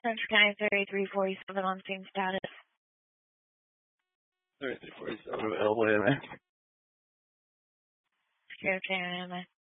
Central County 3347 on scene status. 3347 available, AMA. Okay, AMA.